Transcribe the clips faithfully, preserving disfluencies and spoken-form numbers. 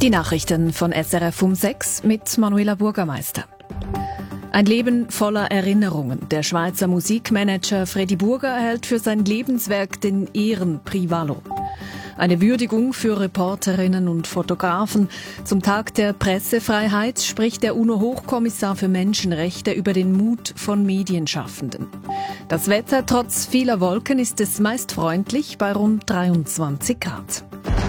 Die Nachrichten von S R F um sechs mit Manuela Burgermeister. Ein Leben voller Erinnerungen. Der Schweizer Musikmanager Freddy Burger erhält für sein Lebenswerk den Ehrenprix Valo. Eine Würdigung für Reporterinnen und Fotografen. Zum Tag der Pressefreiheit spricht der UNO-Hochkommissar für Menschenrechte über den Mut von Medienschaffenden. Das Wetter trotz vieler Wolken ist es meist freundlich bei rund dreiundzwanzig Grad.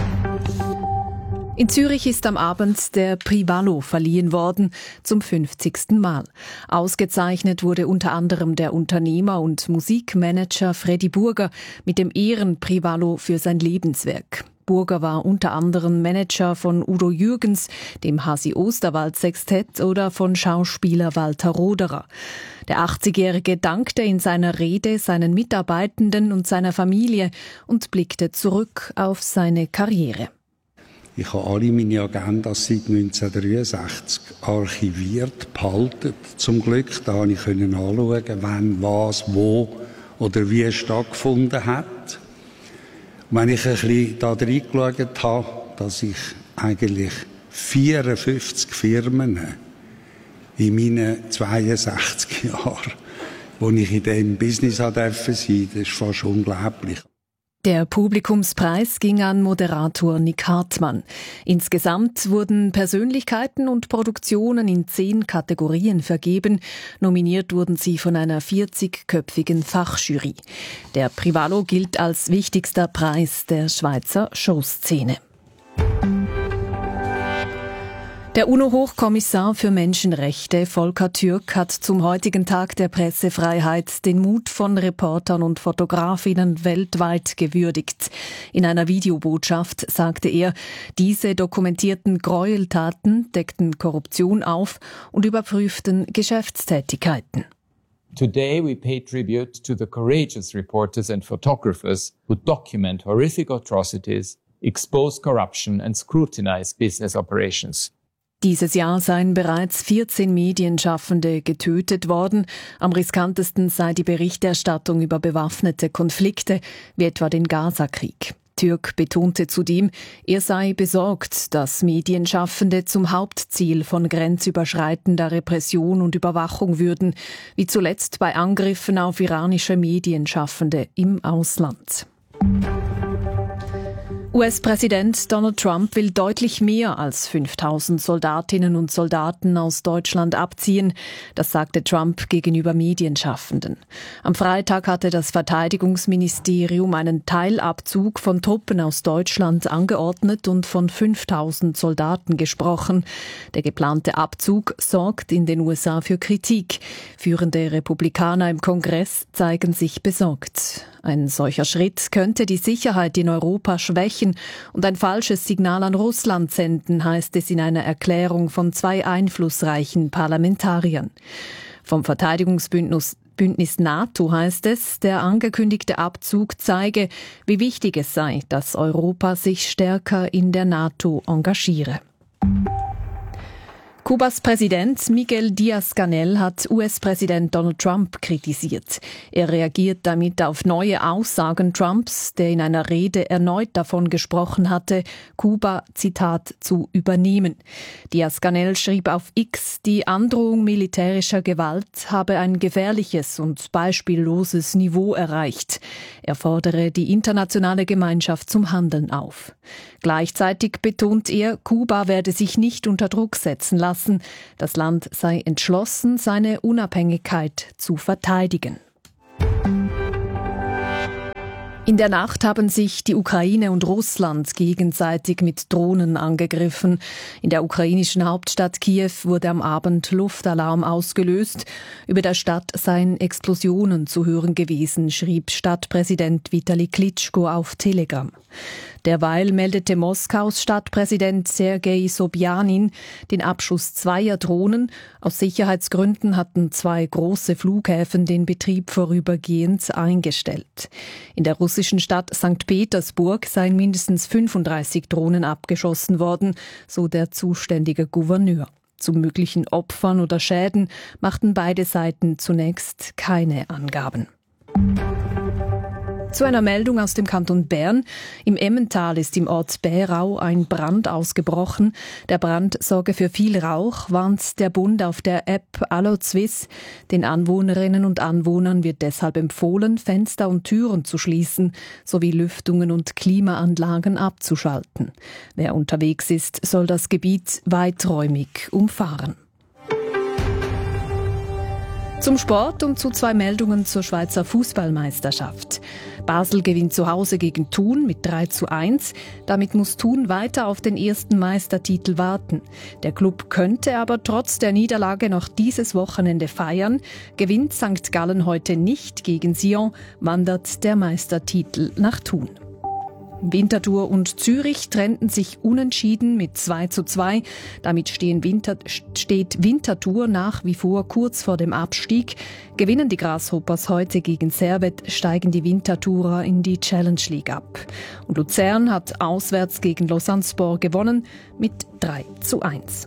In Zürich ist am Abend der Prix Valo verliehen worden, zum fünfzigsten Mal. Ausgezeichnet wurde unter anderem der Unternehmer und Musikmanager Freddy Burger mit dem Ehrenprix Valo für sein Lebenswerk. Burger war unter anderem Manager von Udo Jürgens, dem Hasi-Osterwald-Sextett oder von Schauspieler Walter Roderer. Der achtzigjährige dankte in seiner Rede seinen Mitarbeitenden und seiner Familie und blickte zurück auf seine Karriere. Ich habe alle meine Agendas seit neunzehnhundertdreiundsechzig archiviert, behalten. Zum Glück, da konnte ich anschauen, wann, was, wo oder wie stattgefunden hat. Und wenn ich ein bisschen da reingeschaut habe, dass ich eigentlich vierundfünfzig Firmen in meinen zweiundsechzig Jahren, wo ich in diesem Business sein durfte, das ist fast unglaublich. Der Publikumspreis ging an Moderator Nick Hartmann. Insgesamt wurden Persönlichkeiten und Produktionen in zehn Kategorien vergeben. Nominiert wurden sie von einer vierzigköpfigen Fachjury. Der Prix Valo gilt als wichtigster Preis der Schweizer Showszene. Der UNO-Hochkommissar für Menschenrechte, Volker Türk, hat zum heutigen Tag der Pressefreiheit den Mut von Reportern und Fotografinnen weltweit gewürdigt. In einer Videobotschaft sagte er, diese dokumentierten Gräueltaten deckten Korruption auf und überprüften Geschäftstätigkeiten. Today we pay tribute to the courageous reporters and photographers who document horrific atrocities, expose corruption and scrutinize business operations. Dieses Jahr seien bereits vierzehn Medienschaffende getötet worden. Am riskantesten sei die Berichterstattung über bewaffnete Konflikte, wie etwa den Gaza-Krieg. Türk betonte zudem, er sei besorgt, dass Medienschaffende zum Hauptziel von grenzüberschreitender Repression und Überwachung würden, wie zuletzt bei Angriffen auf iranische Medienschaffende im Ausland. U S-Präsident Donald Trump will deutlich mehr als fünftausend Soldatinnen und Soldaten aus Deutschland abziehen. Das sagte Trump gegenüber Medienschaffenden. Am Freitag hatte das Verteidigungsministerium einen Teilabzug von Truppen aus Deutschland angeordnet und von fünftausend Soldaten gesprochen. Der geplante Abzug sorgt in den U S A für Kritik. Führende Republikaner im Kongress zeigen sich besorgt. Ein solcher Schritt könnte die Sicherheit in Europa schwächen und ein falsches Signal an Russland senden, heißt es in einer Erklärung von zwei einflussreichen Parlamentariern. Vom Verteidigungsbündnis Bündnis NATO heißt es, der angekündigte Abzug zeige, wie wichtig es sei, dass Europa sich stärker in der NATO engagiere. Kubas Präsident Miguel Díaz-Canel hat U S-Präsident Donald Trump kritisiert. Er reagiert damit auf neue Aussagen Trumps, der in einer Rede erneut davon gesprochen hatte, Kuba, Zitat, zu übernehmen. Díaz-Canel schrieb auf X, die Androhung militärischer Gewalt habe ein gefährliches und beispielloses Niveau erreicht. Er fordere die internationale Gemeinschaft zum Handeln auf. Gleichzeitig betont er, Kuba werde sich nicht unter Druck setzen lassen. Das Land sei entschlossen, seine Unabhängigkeit zu verteidigen. In der Nacht haben sich die Ukraine und Russland gegenseitig mit Drohnen angegriffen. In der ukrainischen Hauptstadt Kiew wurde am Abend Luftalarm ausgelöst. Über der Stadt seien Explosionen zu hören gewesen, schrieb Stadtpräsident Vitali Klitschko auf Telegram. Derweil meldete Moskaus Stadtpräsident Sergei Sobjanin den Abschuss zweier Drohnen. Aus Sicherheitsgründen hatten zwei große Flughäfen den Betrieb vorübergehend eingestellt. In der russischen Stadt Sankt Petersburg seien mindestens fünfunddreißig Drohnen abgeschossen worden, so der zuständige Gouverneur. Zu möglichen Opfern oder Schäden machten beide Seiten zunächst keine Angaben. Zu einer Meldung aus dem Kanton Bern. Im Emmental ist im Ort Bärau ein Brand ausgebrochen. Der Brand sorge für viel Rauch, warnt der Bund auf der App Allo Swiss. Den Anwohnerinnen und Anwohnern wird deshalb empfohlen, Fenster und Türen zu schließen, sowie Lüftungen und Klimaanlagen abzuschalten. Wer unterwegs ist, soll das Gebiet weiträumig umfahren. Zum Sport und zu zwei Meldungen zur Schweizer Fußballmeisterschaft. Basel gewinnt zu Hause gegen Thun mit drei zu eins. Damit muss Thun weiter auf den ersten Meistertitel warten. Der Klub könnte aber trotz der Niederlage noch dieses Wochenende feiern. Gewinnt Sankt Gallen heute nicht gegen Sion, wandert der Meistertitel nach Thun. Winterthur und Zürich trennten sich unentschieden mit zwei zu zwei. Damit stehen Winter, steht Winterthur nach wie vor kurz vor dem Abstieg. Gewinnen die Grasshoppers heute gegen Servet, steigen die Winterthurer in die Challenge League ab. Und Luzern hat auswärts gegen Lausanne-Sport gewonnen mit drei zu eins.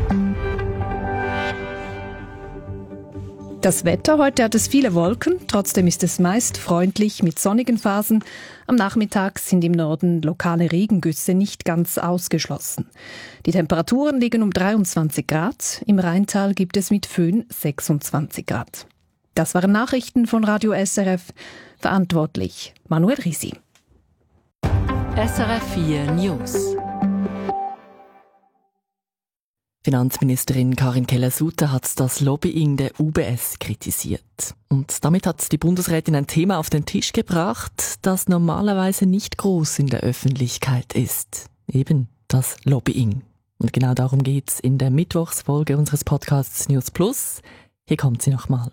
Das Wetter, heute hat es viele Wolken, trotzdem ist es meist freundlich mit sonnigen Phasen. Am Nachmittag sind im Norden lokale Regengüsse nicht ganz ausgeschlossen. Die Temperaturen liegen um dreiundzwanzig Grad, im Rheintal gibt es mit Föhn sechsundzwanzig Grad. Das waren Nachrichten von Radio S R F, verantwortlich Manuel Risi. S R F vier News. Finanzministerin Karin Keller-Sutter hat das Lobbying der U B S kritisiert. Und damit hat die Bundesrätin ein Thema auf den Tisch gebracht, das normalerweise nicht groß in der Öffentlichkeit ist. Eben das Lobbying. Und genau darum geht's in der Mittwochsfolge unseres Podcasts News Plus. Hier kommt sie nochmal.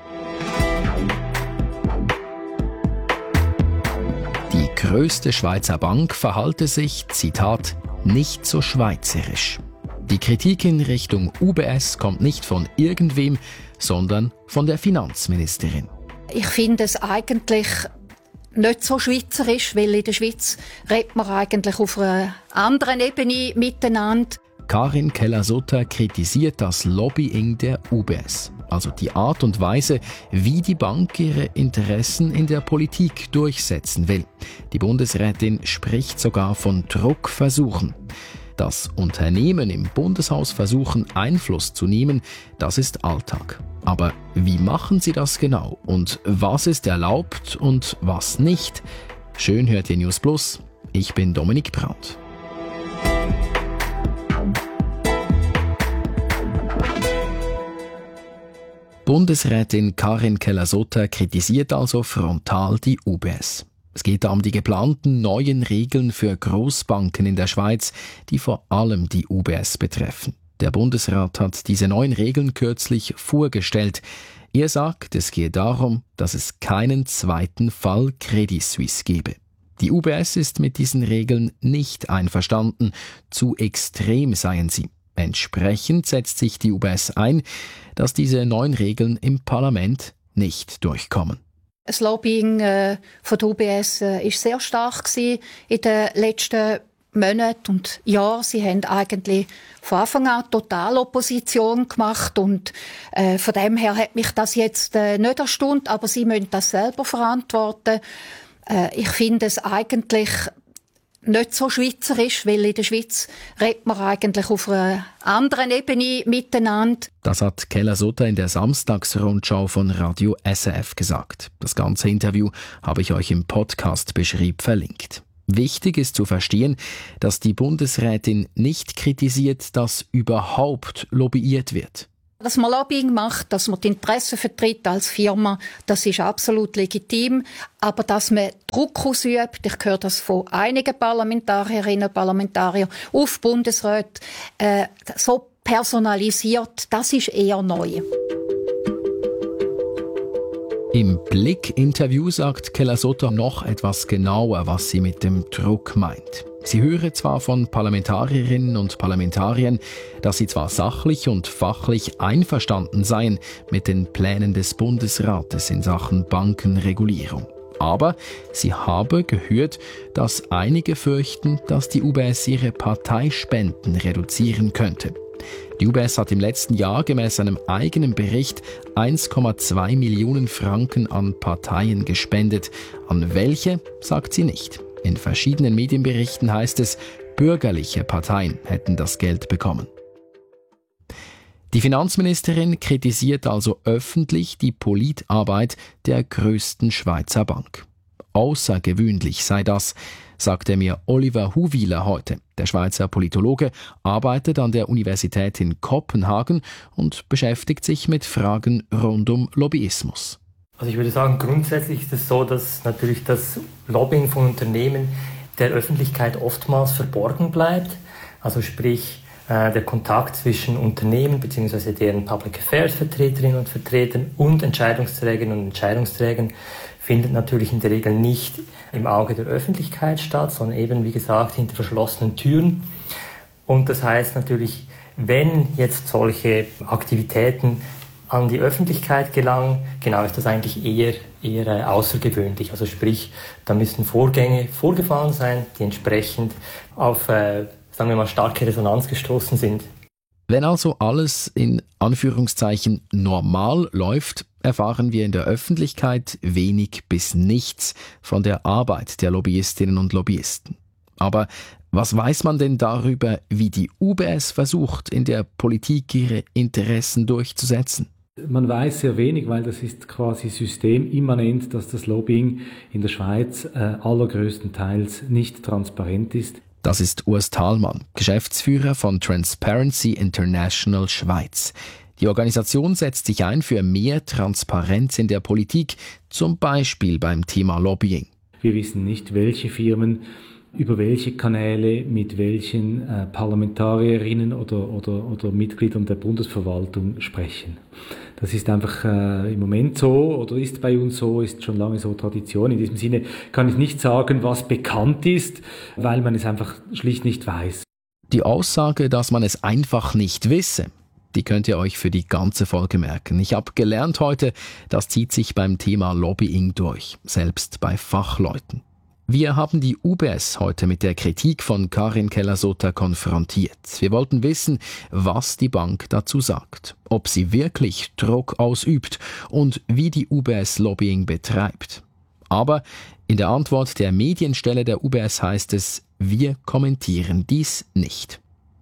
Die grösste Schweizer Bank verhalte sich, Zitat, nicht so schweizerisch. Die Kritik in Richtung U B S kommt nicht von irgendwem, sondern von der Finanzministerin. Ich finde es eigentlich nicht so schweizerisch, weil in der Schweiz redet man eigentlich auf einer anderen Ebene miteinander. Karin Keller-Sutter kritisiert das Lobbying der U B S, also die Art und Weise, wie die Bank ihre Interessen in der Politik durchsetzen will. Die Bundesrätin spricht sogar von Druckversuchen. Dass Unternehmen im Bundeshaus versuchen, Einfluss zu nehmen, das ist Alltag. Aber wie machen sie das genau? Und was ist erlaubt und was nicht? Schön hört ihr News Plus. Ich bin Dominik Braut. Bundesrätin Karin Keller-Sutter kritisiert also frontal die U B S. Es geht da um die geplanten neuen Regeln für Großbanken in der Schweiz, die vor allem die U B S betreffen. Der Bundesrat hat diese neuen Regeln kürzlich vorgestellt. Er sagt, es gehe darum, dass es keinen zweiten Fall Credit Suisse gebe. Die U B S ist mit diesen Regeln nicht einverstanden. Zu extrem seien sie. Entsprechend setzt sich die U B S ein, dass diese neuen Regeln im Parlament nicht durchkommen. Das Lobbying äh, von der U B S äh, ist sehr stark gewesen in den letzten Monaten und Jahren. Sie haben eigentlich von Anfang an total Opposition gemacht und äh, von dem her hat mich das jetzt äh, nicht erstaunt, aber sie müssen das selber verantworten. Äh, ich finde es eigentlich nicht so schweizerisch, weil in der Schweiz redet man eigentlich auf einer anderen Ebene miteinander. Das hat Keller-Sutter in der Samstagsrundschau von Radio S R F gesagt. Das ganze Interview habe ich euch im Podcast-Beschrieb verlinkt. Wichtig ist zu verstehen, dass die Bundesrätin nicht kritisiert, dass überhaupt lobbyiert wird. Dass man Lobbying macht, dass man die Interessen vertritt als Firma, das ist absolut legitim. Aber dass man Druck ausübt, ich höre das von einigen Parlamentarierinnen und Parlamentariern auf Bundesrat, äh, so personalisiert, das ist eher neu. Im Blick-Interview sagt Keller-Sutter noch etwas genauer, was sie mit dem Druck meint. Sie höre zwar von Parlamentarierinnen und Parlamentariern, dass sie zwar sachlich und fachlich einverstanden seien mit den Plänen des Bundesrates in Sachen Bankenregulierung. Aber sie habe gehört, dass einige fürchten, dass die U B S ihre Parteispenden reduzieren könnte. Die U B S hat im letzten Jahr gemäß einem eigenen Bericht eins Komma zwei Millionen Franken an Parteien gespendet. An welche, sagt sie nicht. In verschiedenen Medienberichten heißt es, bürgerliche Parteien hätten das Geld bekommen. Die Finanzministerin kritisiert also öffentlich die Politarbeit der grössten Schweizer Bank. Außergewöhnlich sei das, sagte mir Oliver Huwiler heute. Der Schweizer Politologe arbeitet an der Universität in Kopenhagen und beschäftigt sich mit Fragen rund um Lobbyismus. Also ich würde sagen, grundsätzlich ist es so, dass natürlich das Lobbying von Unternehmen der Öffentlichkeit oftmals verborgen bleibt. Also sprich, äh, der Kontakt zwischen Unternehmen bzw. deren Public Affairs Vertreterinnen und Vertretern und Entscheidungsträgerinnen und Entscheidungsträgern findet natürlich in der Regel nicht im Auge der Öffentlichkeit statt, sondern eben, wie gesagt, hinter verschlossenen Türen. Und das heißt natürlich, wenn jetzt solche Aktivitäten an die Öffentlichkeit gelangen, genau ist das eigentlich eher, eher äh, außergewöhnlich. Also sprich, da müssen Vorgänge vorgefallen sein, die entsprechend auf, äh, sagen wir mal, starke Resonanz gestoßen sind. Wenn also alles in Anführungszeichen normal läuft, erfahren wir in der Öffentlichkeit wenig bis nichts von der Arbeit der Lobbyistinnen und Lobbyisten. Aber was weiß man denn darüber, wie die U B S versucht, in der Politik ihre Interessen durchzusetzen? Man weiß sehr wenig, weil das ist quasi systemimmanent, dass das Lobbying in der Schweiz äh, allergrößtenteils nicht transparent ist. Das ist Urs Thalmann, Geschäftsführer von Transparency International Schweiz. Die Organisation setzt sich ein für mehr Transparenz in der Politik, zum Beispiel beim Thema Lobbying. Wir wissen nicht, welche Firmen über welche Kanäle mit welchen äh, Parlamentarierinnen oder, oder, oder Mitgliedern der Bundesverwaltung sprechen. Das ist einfach äh, im Moment so oder ist bei uns so, ist schon lange so Tradition. In diesem Sinne kann ich nicht sagen, was bekannt ist, weil man es einfach schlicht nicht weiß. Die Aussage, dass man es einfach nicht wisse, die könnt ihr euch für die ganze Folge merken. Ich habe gelernt heute, das zieht sich beim Thema Lobbying durch, selbst bei Fachleuten. Wir haben die U B S heute mit der Kritik von Karin Keller-Sutter konfrontiert. Wir wollten wissen, was die Bank dazu sagt, ob sie wirklich Druck ausübt und wie die U B S Lobbying betreibt. Aber in der Antwort der Medienstelle der U B S heißt es, wir kommentieren dies nicht.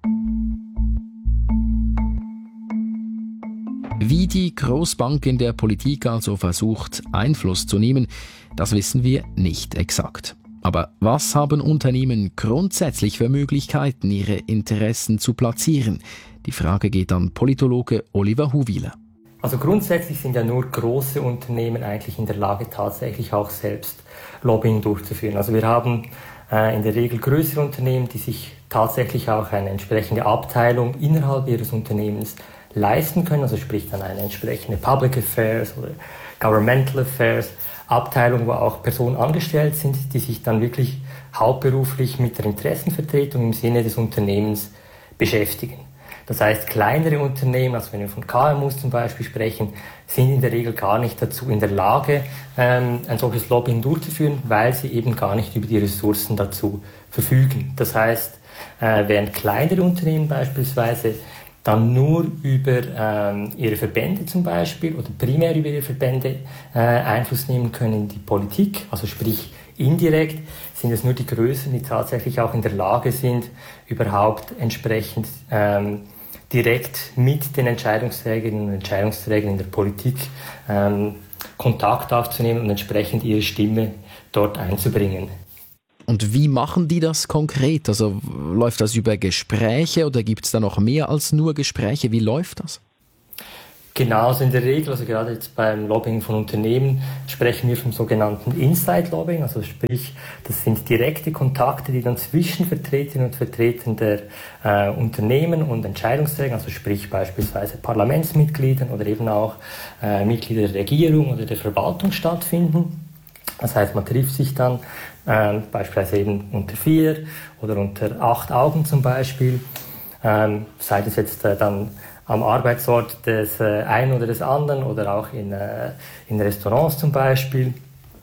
Wie die Großbank in der Politik also versucht, Einfluss zu nehmen, das wissen wir nicht exakt. Aber was haben Unternehmen grundsätzlich für Möglichkeiten, ihre Interessen zu platzieren? Die Frage geht an Politologe Oliver Huwiler. Also grundsätzlich sind ja nur große Unternehmen eigentlich in der Lage, tatsächlich auch selbst Lobbying durchzuführen. Also wir haben äh, in der Regel größere Unternehmen, die sich tatsächlich auch eine entsprechende Abteilung innerhalb ihres Unternehmens leisten können, also sprich dann eine entsprechende Public Affairs oder Governmental Affairs Abteilung, wo auch Personen angestellt sind, die sich dann wirklich hauptberuflich mit der Interessenvertretung im Sinne des Unternehmens beschäftigen. Das heißt, kleinere Unternehmen, also wenn wir von K M Us zum Beispiel sprechen, sind in der Regel gar nicht dazu in der Lage, ähm, ein solches Lobbying durchzuführen, weil sie eben gar nicht über die Ressourcen dazu verfügen. Das heißt, äh, während kleinere Unternehmen beispielsweise dann nur über ähm, ihre Verbände zum Beispiel oder primär über ihre Verbände äh, Einfluss nehmen können in die Politik, also sprich indirekt, sind es nur die Größeren, die tatsächlich auch in der Lage sind, überhaupt entsprechend ähm, direkt mit den Entscheidungsträgerinnen und Entscheidungsträgern in der Politik ähm, Kontakt aufzunehmen und entsprechend ihre Stimme dort einzubringen. Und wie machen die das konkret? Also läuft das über Gespräche oder gibt es da noch mehr als nur Gespräche? Wie läuft das? Genau, also in der Regel, also gerade jetzt beim Lobbying von Unternehmen, sprechen wir vom sogenannten Inside-Lobbying, also sprich, das sind direkte Kontakte, die dann zwischen Vertreterinnen und Vertretern der äh, Unternehmen und Entscheidungsträgern, also sprich beispielsweise Parlamentsmitgliedern oder eben auch äh, Mitglieder der Regierung oder der Verwaltung stattfinden. Das heißt, man trifft sich dann ähm, beispielsweise eben unter vier oder unter acht Augen zum Beispiel, ähm, sei das jetzt äh, dann am Arbeitsort des äh, einen oder des anderen oder auch in, äh, in Restaurants zum Beispiel.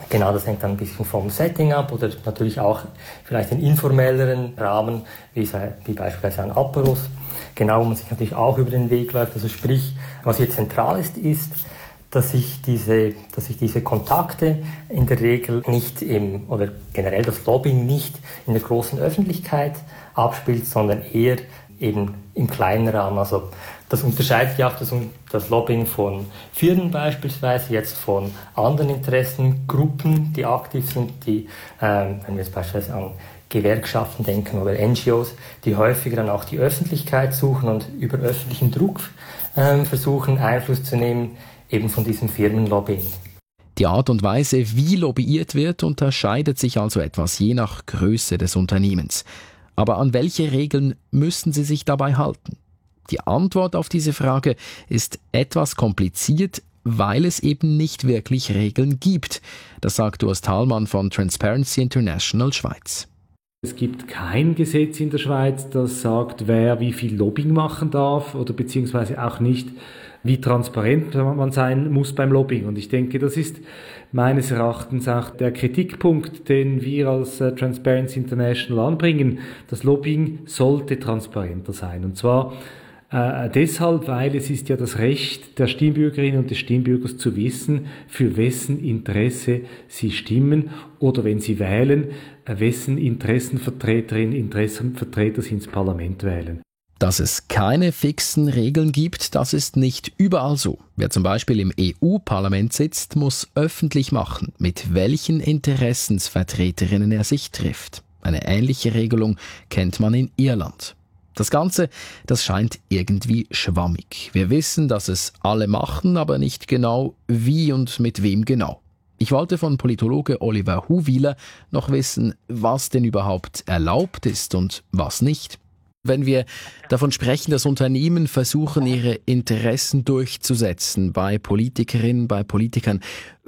Genau, das hängt dann ein bisschen vom Setting ab oder natürlich auch vielleicht in informelleren Rahmen, wie, wie beispielsweise ein Aperos. Genau, wo man sich natürlich auch über den Weg läuft. Also sprich, was hier zentral ist, ist, dass sich diese, dass sich diese Kontakte in der Regel nicht im, oder generell das Lobbying nicht in der großen Öffentlichkeit abspielt, sondern eher eben im kleinen Rahmen. Also das unterscheidet ja auch das, das Lobbying von Firmen beispielsweise, jetzt von anderen Interessengruppen, die aktiv sind, die, ähm, wenn wir jetzt beispielsweise an Gewerkschaften denken oder N G Os, die häufiger dann auch die Öffentlichkeit suchen und über öffentlichen Druck ähm, versuchen, Einfluss zu nehmen, eben von diesem Firmenlobbying. Die Art und Weise, wie lobbyiert wird, unterscheidet sich also etwas je nach Größe des Unternehmens. Aber an welche Regeln müssen Sie sich dabei halten? Die Antwort auf diese Frage ist etwas kompliziert, weil es eben nicht wirklich Regeln gibt. Das sagt Urs Thalmann von Transparency International Schweiz. Es gibt kein Gesetz in der Schweiz, das sagt, wer wie viel Lobbying machen darf oder beziehungsweise auch nicht, wie transparent man sein muss beim Lobbying. Und ich denke, das ist meines Erachtens auch der Kritikpunkt, den wir als äh, Transparency International anbringen. Das Lobbying sollte transparenter sein. Und zwar äh, deshalb, weil es ist ja das Recht der Stimmbürgerinnen und des Stimmbürgers zu wissen, für wessen Interesse sie stimmen oder wenn sie wählen, äh, wessen Interessenvertreterinnen, Interessenvertreter sie ins Parlament wählen. Dass es keine fixen Regeln gibt, das ist nicht überall so. Wer zum Beispiel im E U-Parlament sitzt, muss öffentlich machen, mit welchen Interessensvertreterinnen er sich trifft. Eine ähnliche Regelung kennt man in Irland. Das Ganze, das scheint irgendwie schwammig. Wir wissen, dass es alle machen, aber nicht genau wie und mit wem genau. Ich wollte von Politologe Oliver Huwiler noch wissen, was denn überhaupt erlaubt ist und was nicht. Wenn wir davon sprechen, dass Unternehmen versuchen, ihre Interessen durchzusetzen bei Politikerinnen, bei Politikern,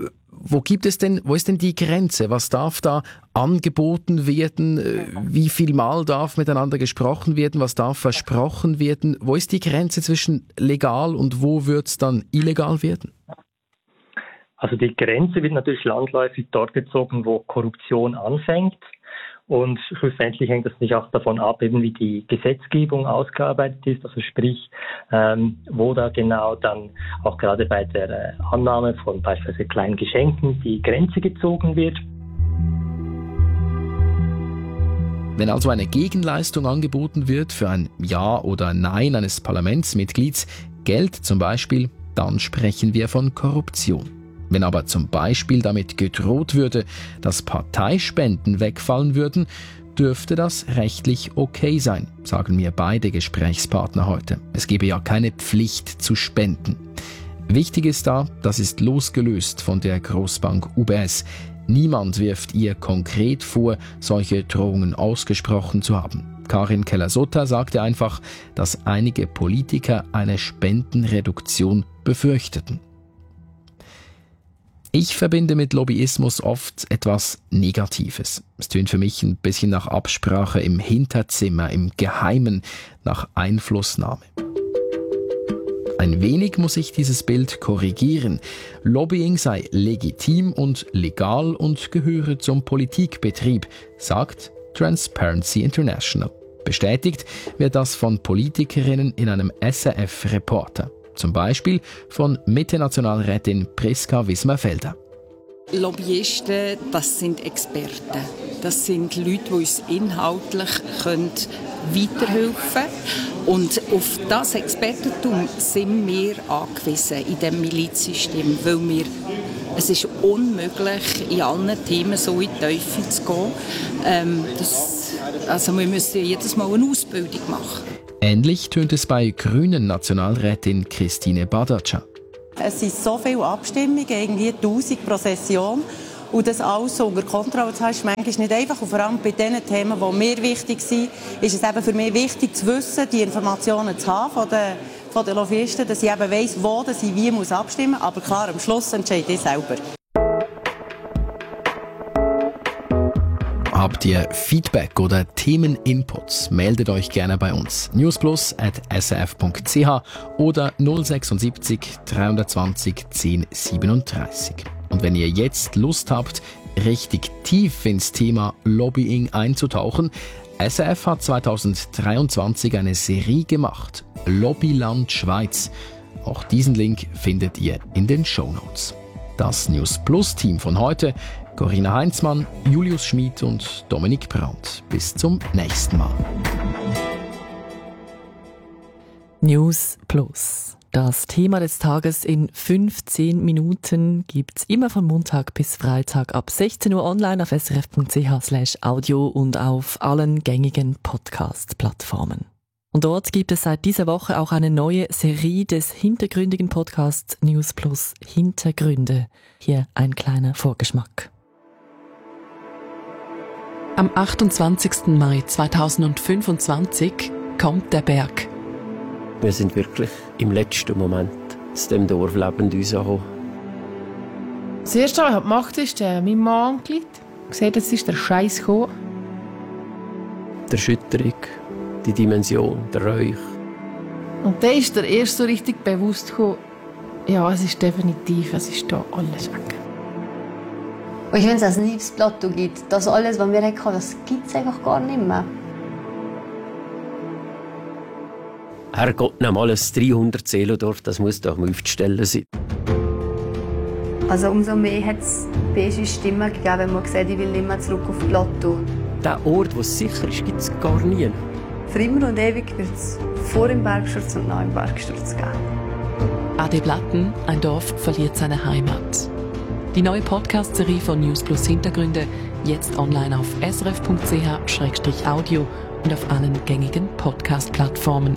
wo gibt es denn, wo ist denn die Grenze? Was darf da angeboten werden? Wie viel Mal darf miteinander gesprochen werden? Was darf versprochen werden? Wo ist die Grenze zwischen legal und wo wird es dann illegal werden? Also die Grenze wird natürlich landläufig dort gezogen, wo Korruption anfängt. Und schlussendlich hängt das nicht auch davon ab, eben wie die Gesetzgebung ausgearbeitet ist, also sprich, ähm, wo da genau dann auch gerade bei der äh, Annahme von beispielsweise kleinen Geschenken die Grenze gezogen wird. Wenn also eine Gegenleistung angeboten wird für ein Ja oder Nein eines Parlamentsmitglieds, Geld zum Beispiel, dann sprechen wir von Korruption. Wenn aber zum Beispiel damit gedroht würde, dass Parteispenden wegfallen würden, dürfte das rechtlich okay sein, sagen mir beide Gesprächspartner heute. Es gebe ja keine Pflicht zu spenden. Wichtig ist da, das ist losgelöst von der Grossbank U B S. Niemand wirft ihr konkret vor, solche Drohungen ausgesprochen zu haben. Karin Keller-Sutter sagte einfach, dass einige Politiker eine Spendenreduktion befürchteten. Ich verbinde mit Lobbyismus oft etwas Negatives. Es tönt für mich ein bisschen nach Absprache im Hinterzimmer, im Geheimen, nach Einflussnahme. Ein wenig muss ich dieses Bild korrigieren. Lobbying sei legitim und legal und gehöre zum Politikbetrieb, sagt Transparency International. Bestätigt wird das von Politikerinnen in einem S R F-Reporter. Zum Beispiel von Mitte-Nationalrätin Priska Wismar-Felder. Lobbyisten, das sind Experten. Das sind Leute, die uns inhaltlich können weiterhelfen können. Und auf das Expertentum sind wir angewiesen in diesem Milizsystem, weil wir, es ist unmöglich, in allen Themen so in die Tiefe zu gehen. Ähm, das, also wir müssen jedes Mal eine Ausbildung machen. Ähnlich tönt es bei grünen Nationalrätin Christine Badatscha. Es sind so viele Abstimmungen, irgendwie tausend pro Session. Und das alles so unter Kontrolle zu haben, ist manchmal nicht einfach. Und vor allem bei den Themen, die mir wichtig sind, ist es eben für mich wichtig zu wissen, die Informationen zu haben von den, von den Lobbyisten, dass ich eben weiss, wo dass ich wie muss abstimmen muss. Aber klar, am Schluss entscheide ich selber. Habt ihr Feedback oder Themeninputs? Meldet euch gerne bei uns. newsplus at s r f punkt c h oder null sechsundsiebzig dreihundertzwanzig zehn siebenunddreißig. Und wenn ihr jetzt Lust habt, richtig tief ins Thema Lobbying einzutauchen, S R F hat zweitausenddreiundzwanzig eine Serie gemacht, Lobbyland Schweiz. Auch diesen Link findet ihr in den Shownotes. Das News Plus Team von heute: Corinna Heinzmann, Julius Schmid und Dominik Brandt. Bis zum nächsten Mal. News Plus. Das Thema des Tages in fünfzehn Minuten gibt's immer von Montag bis Freitag ab sechzehn Uhr online auf s r f punkt c h slash audio und auf allen gängigen Podcast-Plattformen. Und dort gibt es seit dieser Woche auch eine neue Serie des hintergründigen Podcasts News Plus Hintergründe. Hier ein kleiner Vorgeschmack. Am achtundzwanzigsten Mai zweitausendfünfundzwanzig kommt der Berg. Wir sind wirklich im letzten Moment aus dem Dorf lebend rausgekommen. Das Erste, was ich gemacht habe, ist äh, mein Mann angerufen. Gesagt, jetzt ist der Scheiß gekommen. Die Erschütterung, die Dimension, der Räuch. Und dann ist der erst so richtig bewusst gekommen, ja, es ist definitiv, es ist da alles weg. Und wenn es ein neues Plateau gibt, das alles, was wir hatten, das gibt es einfach gar nicht mehr. Herrgott, nimm alles dreihundert Seelendorf, das muss doch mal aufzustellen sein. Also umso mehr hat es beige Stimmen gegeben, wenn man gesagt, ich will nicht mehr zurück auf Plateau. Der Ort, wo es sicher ist, gibt es gar nie. Für immer und ewig wird es vor dem Bergsturz und nach dem Bergsturz geben. Ade Blatten, ein Dorf verliert seine Heimat. Die neue Podcast-Serie von News Plus Hintergründe, jetzt online auf s r f punkt c h slash audio und auf allen gängigen Podcast-Plattformen.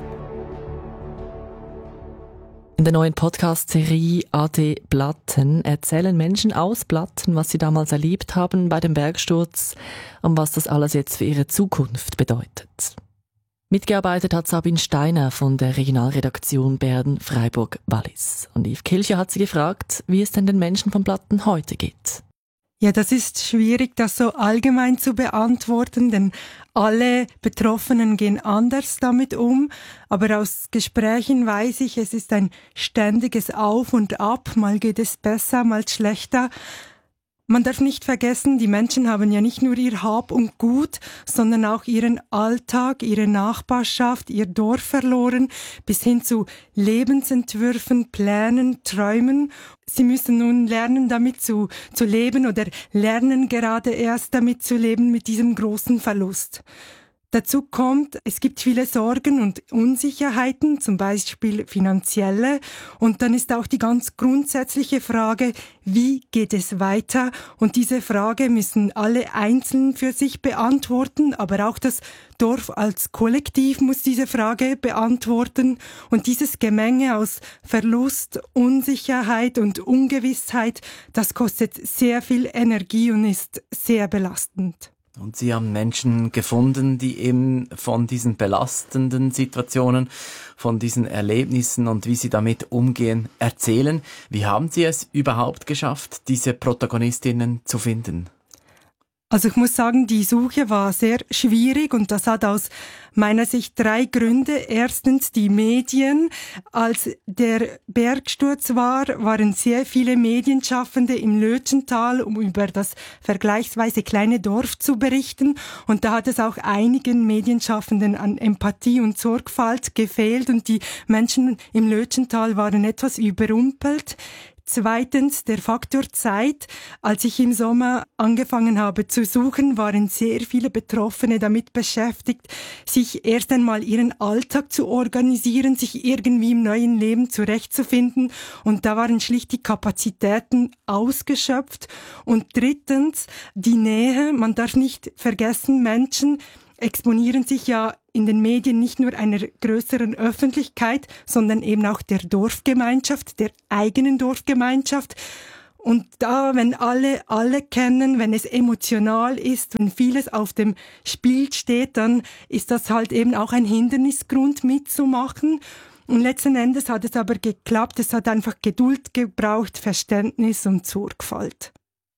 In der neuen Podcast-Serie Ade Blatten erzählen Menschen aus Blatten, was sie damals erlebt haben bei dem Bergsturz und was das alles jetzt für ihre Zukunft bedeutet. Mitgearbeitet hat Sabine Steiner von der Regionalredaktion Bern-Freiburg-Wallis. Und Yves Kilcher hat sie gefragt, wie es denn den Menschen von Blatten heute geht. Ja, das ist schwierig, das so allgemein zu beantworten, denn alle Betroffenen gehen anders damit um. Aber aus Gesprächen weiß ich, es ist ein ständiges Auf und Ab. Mal geht es besser, mal schlechter. Man darf nicht vergessen, die Menschen haben ja nicht nur ihr Hab und Gut, sondern auch ihren Alltag, ihre Nachbarschaft, ihr Dorf verloren, bis hin zu Lebensentwürfen, Plänen, Träumen. Sie müssen nun lernen, damit zu, zu leben oder lernen gerade erst damit zu leben mit diesem großen Verlust. Dazu kommt, es gibt viele Sorgen und Unsicherheiten, zum Beispiel finanzielle. Und dann ist auch die ganz grundsätzliche Frage, wie geht es weiter? Und diese Frage müssen alle einzeln für sich beantworten, aber auch das Dorf als Kollektiv muss diese Frage beantworten. Und dieses Gemenge aus Verlust, Unsicherheit und Ungewissheit, das kostet sehr viel Energie und ist sehr belastend. Und Sie haben Menschen gefunden, die eben von diesen belastenden Situationen, von diesen Erlebnissen und wie sie damit umgehen, erzählen. Wie haben Sie es überhaupt geschafft, diese Protagonistinnen zu finden? Also ich muss sagen, die Suche war sehr schwierig und das hat aus meiner Sicht drei Gründe. Erstens die Medien. Als der Bergsturz war, waren sehr viele Medienschaffende im Lötschental, um über das vergleichsweise kleine Dorf zu berichten. Und da hat es auch einigen Medienschaffenden an Empathie und Sorgfalt gefehlt und die Menschen im Lötschental waren etwas überrumpelt. Zweitens der Faktor Zeit. Als ich im Sommer angefangen habe zu suchen, waren sehr viele Betroffene damit beschäftigt, sich erst einmal ihren Alltag zu organisieren, sich irgendwie im neuen Leben zurechtzufinden. Und da waren schlicht die Kapazitäten ausgeschöpft. Und drittens die Nähe. Man darf nicht vergessen, Menschen exponieren sich ja in den Medien nicht nur einer größeren Öffentlichkeit, sondern eben auch der Dorfgemeinschaft, der eigenen Dorfgemeinschaft. Und da, wenn alle alle kennen, wenn es emotional ist, wenn vieles auf dem Spiel steht, dann ist das halt eben auch ein Hindernisgrund mitzumachen. Und letzten Endes hat es aber geklappt. Es hat einfach Geduld gebraucht, Verständnis und Sorgfalt.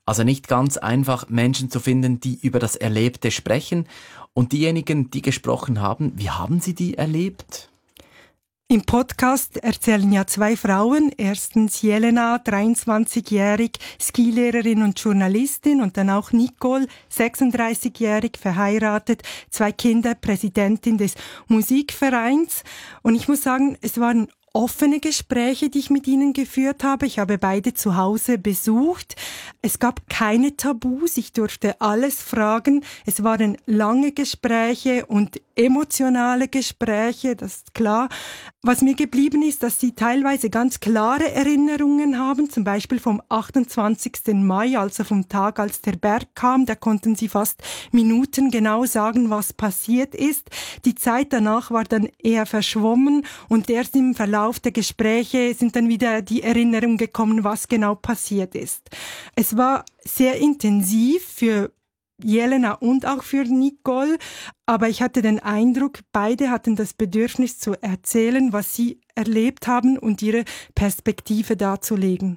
Also nicht ganz einfach, Menschen zu finden, die über das Erlebte sprechen. Und diejenigen, die gesprochen haben, wie haben sie die erlebt? Im Podcast erzählen ja zwei Frauen. Erstens Jelena, dreiundzwanzigjährig, Skilehrerin und Journalistin, und dann auch Nicole, sechsunddreißigjährig, verheiratet, zwei Kinder, Präsidentin des Musikvereins. Und ich muss sagen, es waren offene Gespräche, die ich mit ihnen geführt habe. Ich habe beide zu Hause besucht. Es gab keine Tabus. Ich durfte alles fragen. Es waren lange Gespräche und emotionale Gespräche, das ist klar. Was mir geblieben ist, dass sie teilweise ganz klare Erinnerungen haben, zum Beispiel vom achtundzwanzigsten Mai, also vom Tag, als der Berg kam. Da konnten sie fast minutengenau sagen, was passiert ist. Die Zeit danach war dann eher verschwommen und erst im Verlauf der Gespräche sind dann wieder die Erinnerungen gekommen, was genau passiert ist. Es war sehr intensiv für Jelena und auch für Nicole, aber ich hatte den Eindruck, beide hatten das Bedürfnis zu erzählen, was sie erlebt haben und ihre Perspektive darzulegen.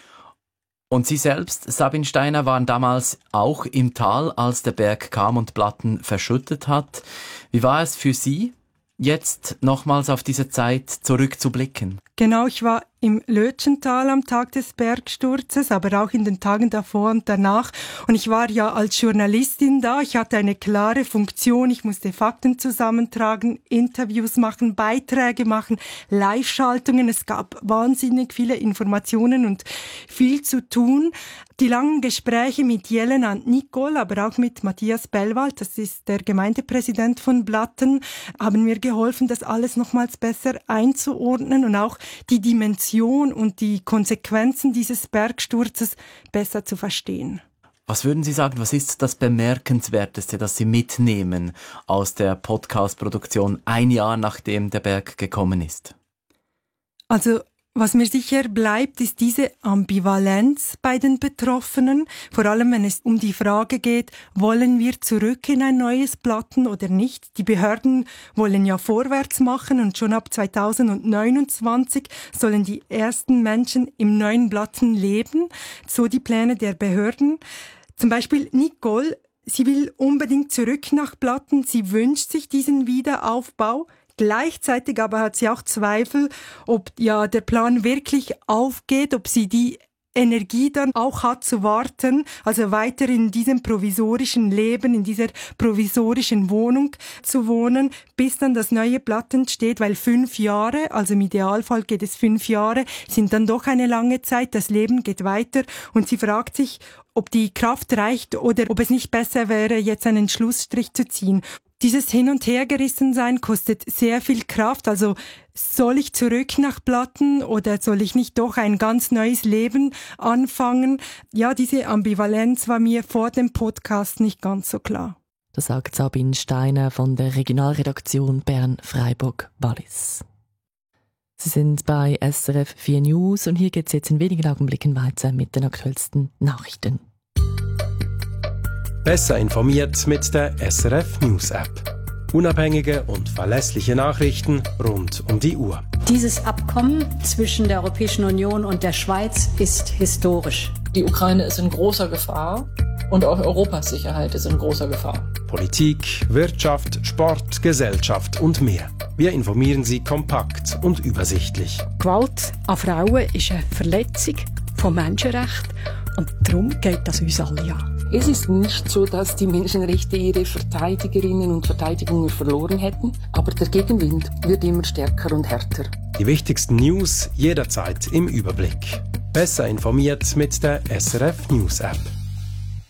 Und Sie selbst, Sabine Steiner, waren damals auch im Tal, als der Berg kam und Blatten verschüttet hat. Wie war es für Sie, jetzt nochmals auf diese Zeit zurückzublicken? Genau, ich war im Lötschental am Tag des Bergsturzes, aber auch in den Tagen davor und danach. Und ich war ja als Journalistin da. Ich hatte eine klare Funktion. Ich musste Fakten zusammentragen, Interviews machen, Beiträge machen, Live-Schaltungen. Es gab wahnsinnig viele Informationen und viel zu tun. Die langen Gespräche mit Jelena und Nicole, aber auch mit Matthias Bellwald, das ist der Gemeindepräsident von Blatten, haben mir geholfen, das alles nochmals besser einzuordnen und auch die Dimension und die Konsequenzen dieses Bergsturzes besser zu verstehen. Was würden Sie sagen, was ist das Bemerkenswerteste, das Sie mitnehmen aus der Podcast-Produktion ein Jahr nachdem der Berg gekommen ist? Also was mir sicher bleibt, ist diese Ambivalenz bei den Betroffenen, vor allem wenn es um die Frage geht, wollen wir zurück in ein neues Blatten oder nicht? Die Behörden wollen ja vorwärts machen und schon ab zweitausendneunundzwanzig sollen die ersten Menschen im neuen Blatten leben, so die Pläne der Behörden. Zum Beispiel Nicole, sie will unbedingt zurück nach Blatten, sie wünscht sich diesen Wiederaufbau. Gleichzeitig aber hat sie auch Zweifel, ob ja der Plan wirklich aufgeht, ob sie die Energie dann auch hat zu warten, also weiter in diesem provisorischen Leben, in dieser provisorischen Wohnung zu wohnen, bis dann das neue Blatt entsteht, weil fünf Jahre, also im Idealfall geht es fünf Jahre, sind dann doch eine lange Zeit, das Leben geht weiter und sie fragt sich, ob die Kraft reicht oder ob es nicht besser wäre, jetzt einen Schlussstrich zu ziehen. Dieses Hin- und Hergerissensein kostet sehr viel Kraft. Also soll ich zurück nach Blatten oder soll ich nicht doch ein ganz neues Leben anfangen? Ja, diese Ambivalenz war mir vor dem Podcast nicht ganz so klar. Das sagt Sabine Steiner von der Regionalredaktion Bern-Freiburg-Wallis. Sie sind bei S R F vier News und hier geht es jetzt in wenigen Augenblicken weiter mit den aktuellsten Nachrichten. Besser informiert mit der S R F News App. Unabhängige und verlässliche Nachrichten rund um die Uhr. Dieses Abkommen zwischen der Europäischen Union und der Schweiz ist historisch. Die Ukraine ist in großer Gefahr und auch Europas Sicherheit ist in großer Gefahr. Politik, Wirtschaft, Sport, Gesellschaft und mehr. Wir informieren Sie kompakt und übersichtlich. Gewalt an Frauen ist eine Verletzung von Menschenrechten und darum geht das uns alle an. Es ist nicht so, dass die Menschenrechte ihre Verteidigerinnen und Verteidigungen verloren hätten, aber der Gegenwind wird immer stärker und härter. Die wichtigsten News jederzeit im Überblick. Besser informiert mit der S R F News App.